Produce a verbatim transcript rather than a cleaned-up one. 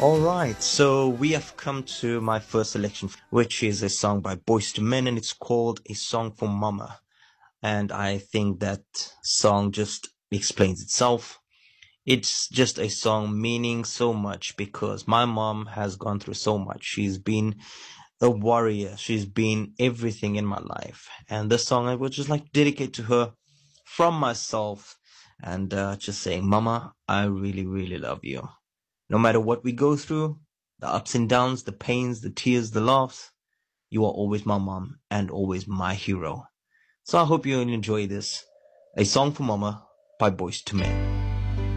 Alright, so we have come to my first selection, which is a song by Boyz two Men, and it's called A Song for Mama. And I think that song just explains itself. It's just a song meaning so much because my mom has gone through so much. She's been a warrior. She's been everything in my life. And this song I would just like to dedicate to her from myself and uh, just saying, Mama, I really, really love you. No matter what we go through, the ups and downs, the pains, the tears, the laughs, you are always my mom and always my hero. So I hope you enjoy this. A Song for Mama by Boyz two Men.